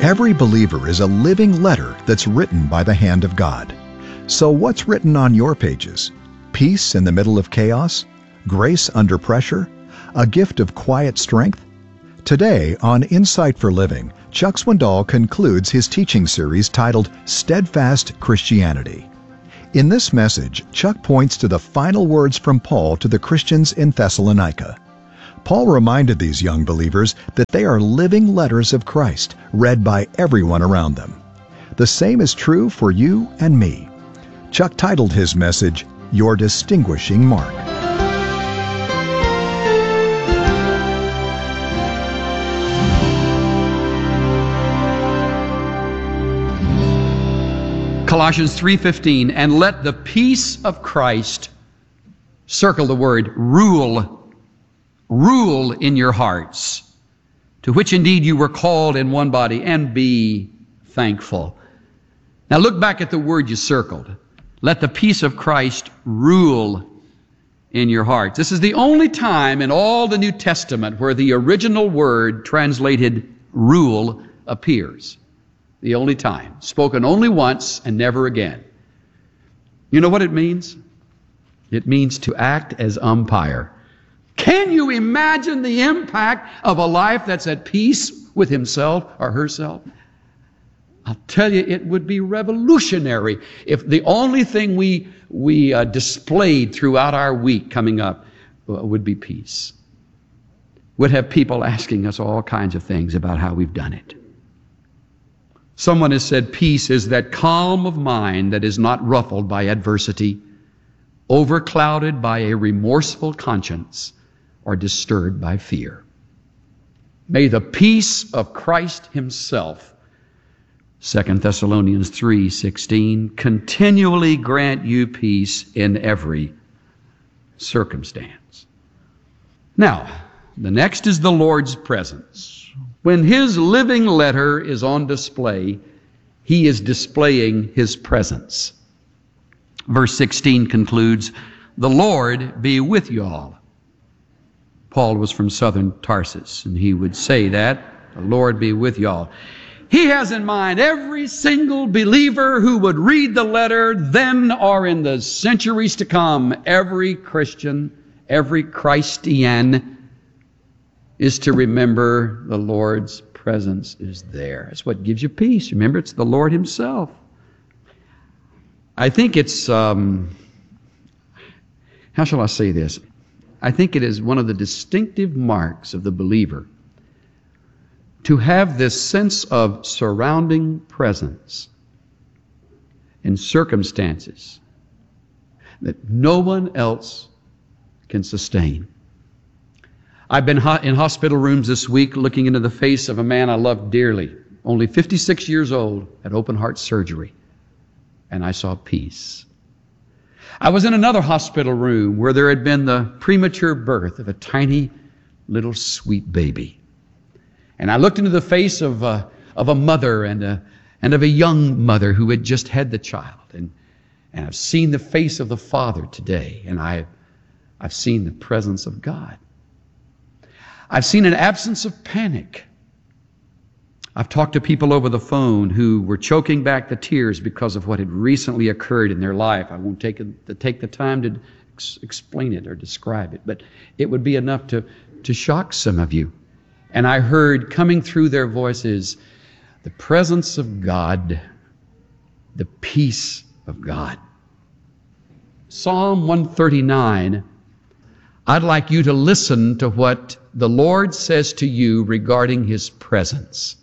Every believer is a living letter that's written by the hand of God. So what's written on your pages? Peace in the middle of chaos? Grace under pressure? A gift of quiet strength? Today on Insight for Living, Chuck Swindoll concludes his teaching series titled Steadfast Christianity. In this message, Chuck points to the final words from Paul to the Christians in Thessalonica. Paul reminded these young believers that they are living letters of Christ, read by everyone around them. The same is true for you and me. Chuck titled his message, Your Distinguishing Mark. Colossians 3:15, and let the peace of Christ, circle the word, rule in your hearts, to which indeed you were called in one body, and be thankful. Now look back at the word you circled. Let the peace of Christ rule in your hearts. This is the only time in all the New Testament where the original word translated rule appears. The only time. Spoken only once and never again. You know what it means? It means to act as umpire. Can you imagine the impact of a life that's at peace with himself or herself? I'll tell you, it would be revolutionary if the only thing we displayed throughout our week coming up would be peace. We'd have people asking us all kinds of things about how we've done it. Someone has said peace is that calm of mind that is not ruffled by adversity, overclouded by a remorseful conscience, or disturbed by fear. May the peace of Christ himself, 2 Thessalonians 3:16, continually grant you peace in every circumstance. Now, the next is the Lord's presence. When his living letter is on display, he is displaying his presence. Verse 16 concludes, the Lord be with you all. Paul was from southern Tarsus, and he would say that, the Lord be with you all. He has in mind every single believer who would read the letter then or in the centuries to come. Every Christian, every Christian is to remember the Lord's presence is there. It's what gives you peace. Remember, it's the Lord himself. I think it's, how shall I say this? I think it is one of the distinctive marks of the believer to have this sense of surrounding presence in circumstances that no one else can sustain. I've been in hospital rooms this week looking into the face of a man I loved dearly, only 56 years old, had open heart surgery, and I saw peace. I was in another hospital room where there had been the premature birth of a tiny little sweet baby. And I looked into the face of a mother and of a young mother who had just had the child. And I've seen the face of the father today, and I've seen the presence of God. I've seen an absence of panic. I've talked to people over the phone who were choking back the tears because of what had recently occurred in their life. I won't take the time to explain it or describe it, but it would be enough to shock some of you. And I heard coming through their voices the presence of God, the peace of God. Psalm 139, I'd like you to listen to what the Lord says to you regarding his presence.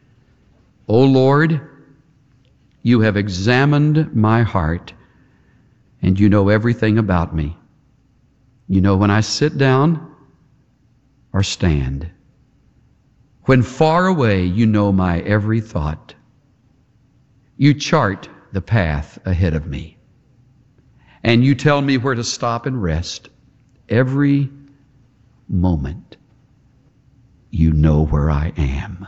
O Lord, you have examined my heart, and you know everything about me. You know when I sit down or stand. When far away, you know my every thought. You chart the path ahead of me, and you tell me where to stop and rest. Every moment, you know where I am.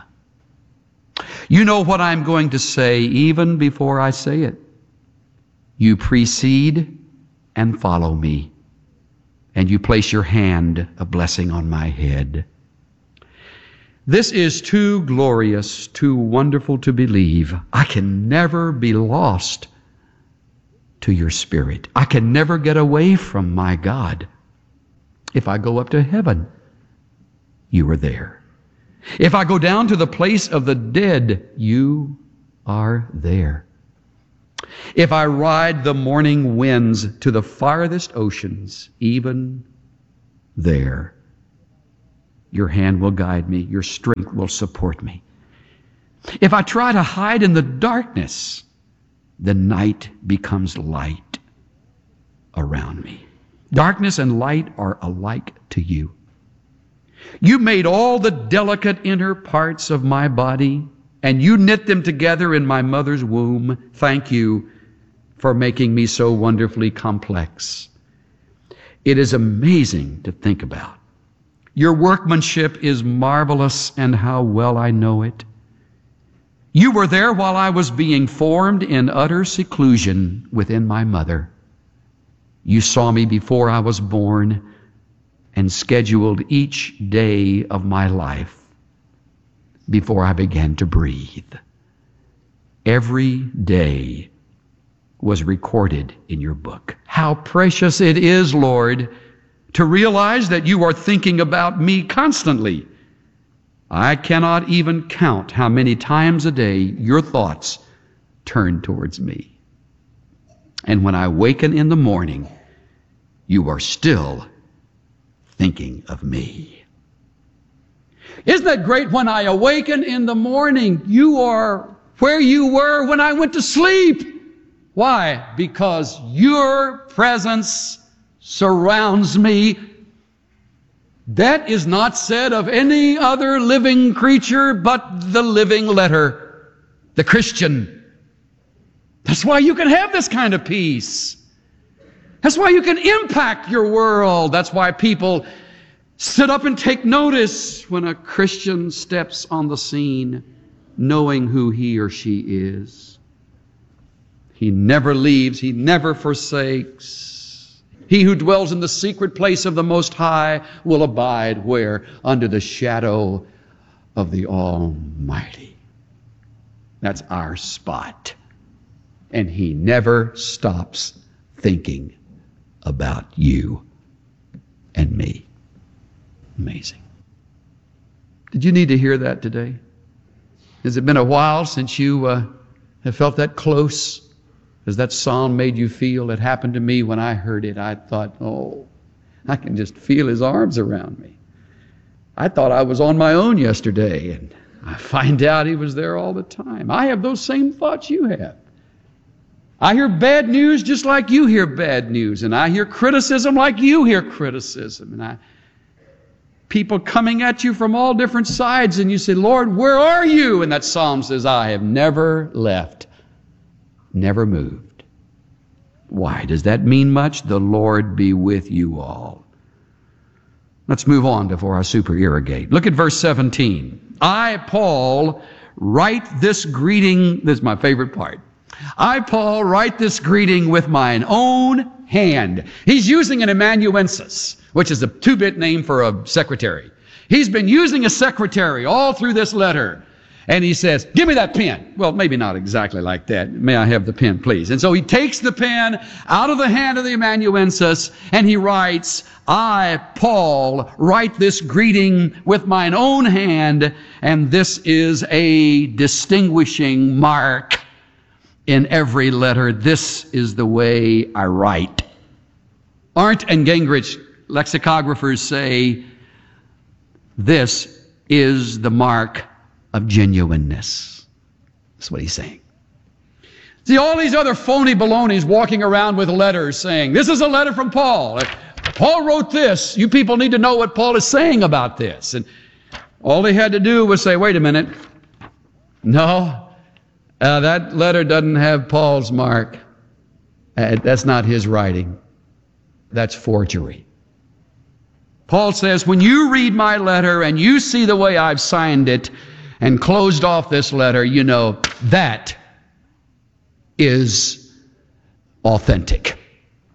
You know what I'm going to say even before I say it. You precede and follow me, and you place your hand, a blessing, on my head. This is too glorious, too wonderful to believe. I can never be lost to your Spirit. I can never get away from my God. If I go up to heaven, you are there. If I go down to the place of the dead, you are there. If I ride the morning winds to the farthest oceans, even there, your hand will guide me, your strength will support me. If I try to hide in the darkness, the night becomes light around me. Darkness and light are alike to you. You made all the delicate inner parts of my body, and you knit them together in my mother's womb. Thank you for making me so wonderfully complex. It is amazing to think about. Your workmanship is marvelous, and how well I know it. You were there while I was being formed in utter seclusion within my mother. You saw me before I was born and scheduled each day of my life before I began to breathe. Every day was recorded in your book. How precious it is, Lord, to realize that you are thinking about me constantly. I cannot even count how many times a day your thoughts turn towards me. And when I waken in the morning, you are still thinking of me. Isn't that great? When I awaken in the morning, you are where you were when I went to sleep. Why? Because your presence surrounds me. That is not said of any other living creature but the living letter, the Christian. That's why you can have this kind of peace. That's why you can impact your world. That's why people sit up and take notice when a Christian steps on the scene, knowing who he or she is. He never leaves. He never forsakes. He who dwells in the secret place of the Most High will abide where? Under the shadow of the Almighty. That's our spot. And He never stops thinking about you and me. Amazing. Did you need to hear that today? Has it been a while since you have felt that close? As that psalm made you feel? It happened to me when I heard it. I thought, oh, I can just feel His arms around me. I thought I was on my own yesterday, and I find out He was there all the time. I have those same thoughts you have. I hear bad news just like you hear bad news, and I hear criticism like you hear criticism, and people coming at you from all different sides, and you say, Lord, where are you? And that psalm says, I have never left, never moved. Why? Does that mean much? The Lord be with you all. Let's move on before I super irrigate. Look at verse 17. I, Paul, write this greeting. This is my favorite part. I, Paul, write this greeting with mine own hand. He's using an amanuensis, which is a two-bit name for a secretary. He's been using a secretary all through this letter. And he says, give me that pen. Well, maybe not exactly like that. May I have the pen, please? And so he takes the pen out of the hand of the amanuensis, and he writes, I, Paul, write this greeting with mine own hand, and this is a distinguishing mark in every letter. This is the way I write. Arndt and Gingrich, lexicographers, say, this is the mark of genuineness. That's what he's saying. See, all these other phony balonies walking around with letters saying, this is a letter from Paul. Paul wrote this. You people need to know what Paul is saying about this. And all they had to do was say, wait a minute. No, that letter doesn't have Paul's mark. That's not his writing. That's forgery. Paul says, when you read my letter and you see the way I've signed it and closed off this letter, you know that is authentic.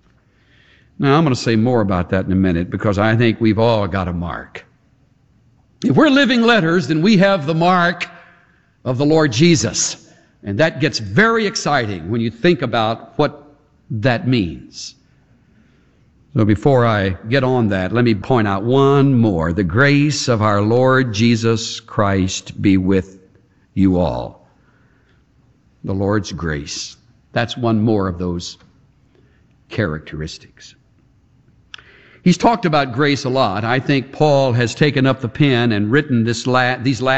Now, I'm going to say more about that in a minute because I think we've all got a mark. If we're living letters, then we have the mark of the Lord Jesus. And that gets very exciting when you think about what that means. So before I get on that, let me point out one more. The grace of our Lord Jesus Christ be with you all. The Lord's grace. That's one more of those characteristics. He's talked about grace a lot. I think Paul has taken up the pen and written these last